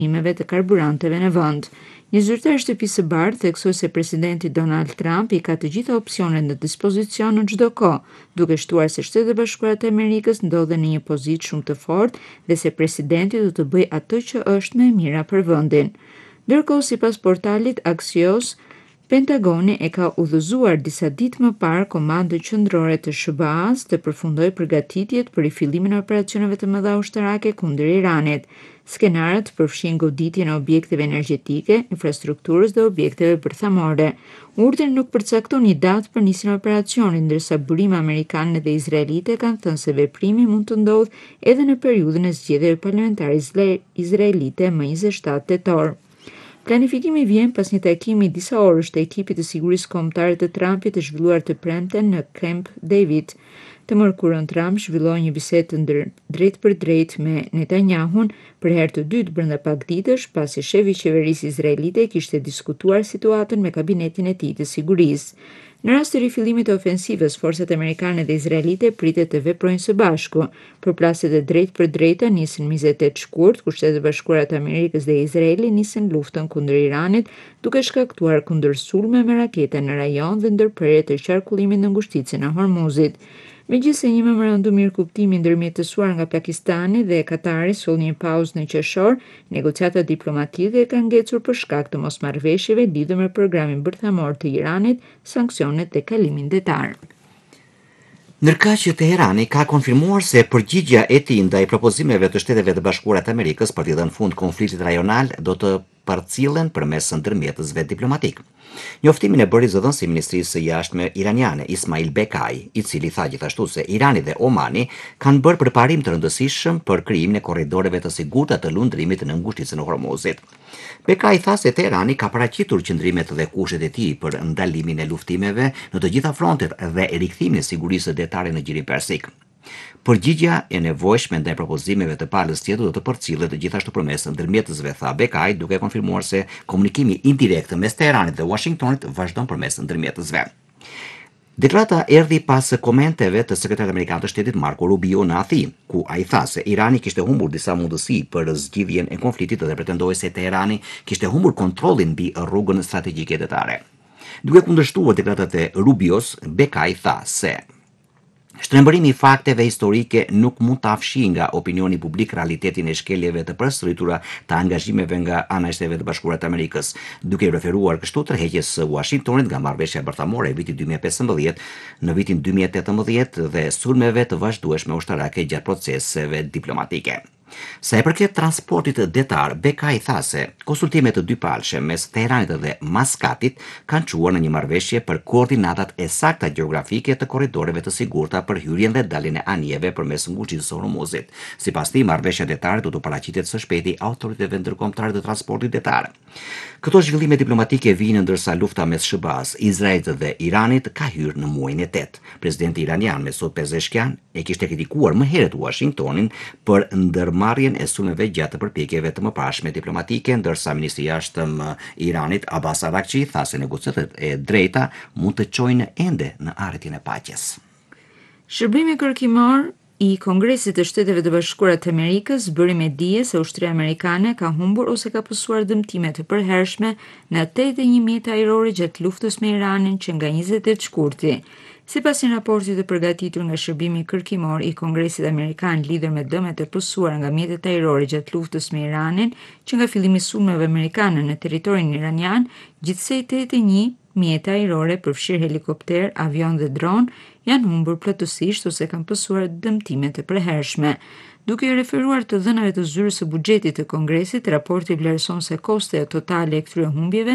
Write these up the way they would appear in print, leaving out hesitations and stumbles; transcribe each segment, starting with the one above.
imeve të karburanteve në vend. Një zyrtar i shtëpisë së bardhë theksoi se presidenti Donald Trump i ka të gjitha opsionet në dispozicion në çdo kohë, duke shtuar se Shtetet e Bashkuara të Amerikës ndodhen në një pozitë shumë të fortë dhe se presidenti do të bëjë atë që është më e mira për vendin. Ndërkohë, sipas portalit Axios, Pentagoni e ka udhëzuar disa ditë më parë Komandën Qendrore të SBA-s të përfundojë përgatitjet për rifillimin e operacioneve të mëdha ushtarake kundër Iranit. Skenaret përfshin goditjen e objekteve energjetike, infrastrukturës dhe objekteve bërthamore. Urdhri nuk përcakton një datë për nisjen e operacionit, ndërsa burime amerikane dhe izraelite kanë thënë se veprimi mund të ndodhë edhe në periudhën e zgjedhjeve parlamentare izraelite më 27 tetor. Planifikimi vjen pas një takimi disa orësh të ekipit të sigurisë kombëtare të Trumpit të zhvilluar të premten në Camp David. Të mërkurën Trump zhvilloi një bisedë të drejt për drejt me Netanyahun për herë të dytë brenda pak ditësh, pasi shefi i qeverisë izraelite kishte diskutuar situatën me kabinetin e tij të sigurisë. Në rast të rifillimit të ofensivës, forcat amerikane dhe izraelite pritet të veprojnë së bashku. Përplasjet e drejt për drejta nisën 28 shkurt, kur Shtetet e Bashkuara të Amerikës dhe Izraeli nisën luftën kundër Iranit, duke shkaktuar kundërsulme me rakete në rajon dhe ndërprerje të qarkullimit në ngushticën e Hormuzit. Megjithëse një memorandum mirëkuptimi ndërmjetësuar nga Pakistani dhe Katari solli një pauzë në qershor, negociatat diplomatike kanë ngecur për shkak të mosmarrëveshjeve lidhur me programin bërthamor të Iranit, sanksionet dhe kalimin detar. Ndërkaq që Teherani ka konfirmuar se përgjigjja e tij ndaj propozimeve të Shteteve të Bashkuara të Amerikës për t'i dhënë fund konfliktit rajonal do të përcillen përmes ndërmjetësve diplomatik. Njoftimin e bëri zëdhënësi i Ministrisë së Jashtme iraniane Ismail Bekai, i cili tha gjithashtu se Irani dhe Omani kanë bërë përparim të rëndësishëm për krijimin e korridoreve të sigurta të lundrimit në ngushticën e Hormuzit. Bekai tha se Teherani ka paraqitur qëndrimet dhe kushtet e tij për ndalimin e luftimeve në të gjitha frontet dhe rikthimin e sigurisë detare në Gjirin Persik. Përgjigjja e nevojshme ndaj propozimeve të palës tjetër do të përcillet gjithashtu përmes ndërmjetësve, tha Bekai, duke konfirmuar se komunikimi indirekt mes Teheranit dhe Washingtonit vazhdon përmes ndërmjetësve. Deklarata erdhi pas komenteve të sekretarit amerikan të shtetit Marco Rubio në Athi, ku ai tha se Irani kishte humbur disa mundësi për zgjidhjen e konfliktit dhe pretendoi se Teherani kishte humbur kontrollin mbi rrugën strategjike detare. Duke kundërshtuar deklaratat e Rubios, Bekai tha se shtrembërimi i fakteve historike nuk mund të afshijë nga opinioni publik realitetin e shkeljeve të përsëritura të angazhimeve nga ana e Shteteve të Bashkuara të Amerikës, duke referuar kështu tërheqjes së Washingtonit nga marrëveshja bërthamore e vitit 2015 në vitin 2018 dhe sulmeve të vazhdueshme ushtarake gjatë proceseve diplomatike. Sa e përket transportit detar, Bekai tha se konsultimet të dypalshme mes Teheranit dhe Maskatit kanë çuar në një marrëveshje për koordinatat e sakta gjeografike të korridoreve të sigurta për hyrjen dhe daljen e anijeve përmes ngushticës së Hormuzit. Sipas tij, marrëveshja detare do të paraqitet së shpejti autoriteteve ndërkombëtare të transportit detar. Këto zhvillime diplomatike vijnë ndërsa lufta mes SBA-s, Izraelit dhe Iranit ka hyrë në muajin e 8. Presidenti iranian Mesut Pezeshkian e kishte kritikuar më herët Washingtonin për ndërmarrjen e sulmeve gjatë përpjekjeve të mëparshme diplomatike, ndërsa ministri i jashtëm Iranit Abbas Araghchi tha se negociatat e drejta mund të çojnë ende në arritjen e paqes. Shërbimi kërkimor i Kongresit të Shteteve të Bashkuara të Amerikës bëri me dije se ushtria amerikane ka humbur ose ka pësuar dëmtime të përhershme në 81 mjete ajrore gjatë luftës me Iranin që nga 28 shkurti. Sipas një raporti të përgatitur nga shërbimi kërkimor i Kongresit Amerikan lidhur me dëmet e pësuara nga mjetet ajrore gjatë luftës me Iranin, që nga fillimi i sulmeve amerikane në territorin iranian, gjithsej 81 mjete ajrore përfshirë helikopter, avion dhe dron janë humbur plotësisht ose kanë pësuar dëmtime të përhershme. Duke i referuar të dhënave të zyrës së buxhetit të Kongresit, raporti vlerëson se kosti totale e këtyre humbjeve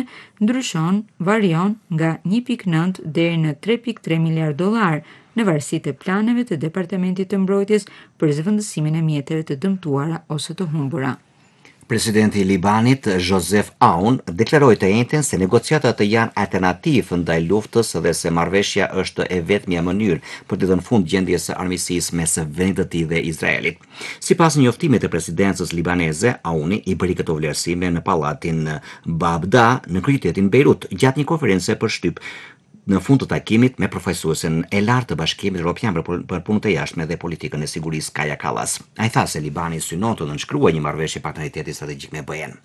varion nga 1.9 deri në 3.3 miliard dollar, në varësi të planeve të Departamentit të Mbrojtjes për zëvendësimin e mjeteve të dëmtuara ose të humbura. Presidenti i Libanit, Joseph Aoun, deklaroi të njëjtën se negociatat janë alternativë ndaj luftës dhe se marrëveshja është e vetmja mënyrë për të dhënë fund gjendjes së armiqësisë mes vendit të tij dhe Izraelit. Sipas njoftimit të presidencës libaneze, Aouni i bëri këto vlerësime në pallatin Babda në kryeqytetin Beirut gjatë një konference për shtyp në fund të takimit me profesuesen e lartë të Bashkimit Evropian për punët e jashtme dhe politikën e sigurisë Kaja Kallas. Ai tha se Libani synon të nënshkruajë një marrëveshje partneriteti strategjik me BE-n.